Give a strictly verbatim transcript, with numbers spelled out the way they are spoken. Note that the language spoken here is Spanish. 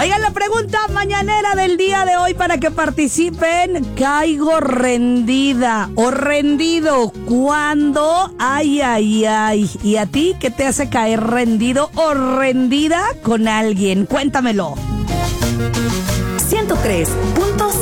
Oigan, la pregunta mañanera del día de hoy para que participen. Caigo rendida o rendido cuando, ay, ay, ay. ¿Y a ti qué te hace caer rendido o rendida con alguien? Cuéntamelo. ciento tres punto